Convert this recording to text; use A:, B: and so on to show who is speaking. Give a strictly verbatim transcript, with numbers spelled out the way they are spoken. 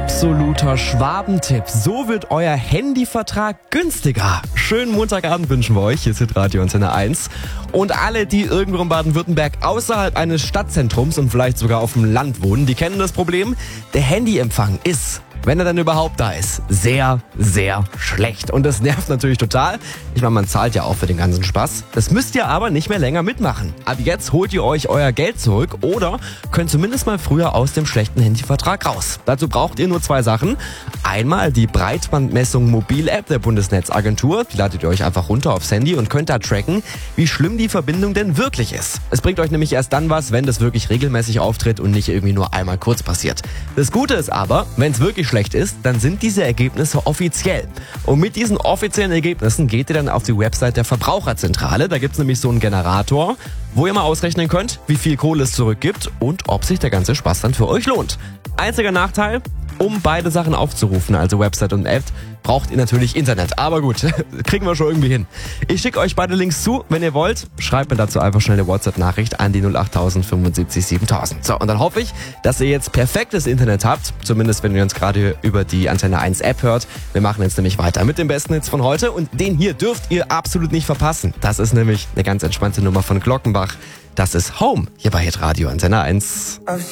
A: absoluter Schwabentipp. So wird euer Handyvertrag günstiger. Schönen Montagabend wünschen wir euch. Hier ist Hitradio Antenne eins. Und alle, die irgendwo in Baden-Württemberg außerhalb eines Stadtzentrums und vielleicht sogar auf dem Land wohnen, die kennen das Problem. Der Handyempfang ist, wenn er dann überhaupt da ist, sehr, sehr schlecht. Und das nervt natürlich total. Ich meine, man zahlt ja auch für den ganzen Spaß. Das müsst ihr aber nicht mehr länger mitmachen. Ab jetzt holt ihr euch euer Geld zurück oder könnt zumindest mal früher aus dem schlechten Handyvertrag raus. Dazu braucht ihr nur zwei Sachen. Einmal die Breitbandmessung Mobil-App der Bundesnetzagentur. Die ladet ihr euch einfach runter aufs Handy und könnt da tracken, wie schlimm die Verbindung denn wirklich ist. Es bringt euch nämlich erst dann was, wenn das wirklich regelmäßig auftritt und nicht irgendwie nur einmal kurz passiert. Das Gute ist aber, wenn es wirklich schlecht ist, dann sind diese Ergebnisse offiziell. Und mit diesen offiziellen Ergebnissen geht ihr dann auf die Website der Verbraucherzentrale. Da gibt es nämlich so einen Generator, wo ihr mal ausrechnen könnt, wie viel Kohle es zurückgibt und ob sich der ganze Spaß dann für euch lohnt. Einziger Nachteil: um beide Sachen aufzurufen, also Website und App, braucht ihr natürlich Internet. Aber gut, kriegen wir schon irgendwie hin. Ich schicke euch beide Links zu, wenn ihr wollt. Schreibt mir dazu einfach schnell eine WhatsApp-Nachricht an die null acht null null fünfundsiebzig siebentausend. So, und dann hoffe ich, dass ihr jetzt perfektes Internet habt. Zumindest, wenn ihr uns gerade über die Antenne eins App hört. Wir machen jetzt nämlich weiter mit den besten Hits von heute. Und den hier dürft ihr absolut nicht verpassen. Das ist nämlich eine ganz entspannte Nummer von Glockenbach. Das ist Home hier bei Hitradio Antenne eins.